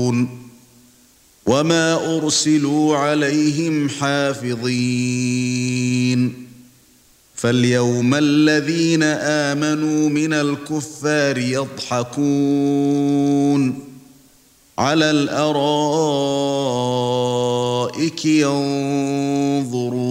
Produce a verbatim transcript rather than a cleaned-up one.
يحفظون وما أرسلوا عليهم حافظين فاليوم الذين آمنوا من الكفار يضحكون على الأرائك ينظرون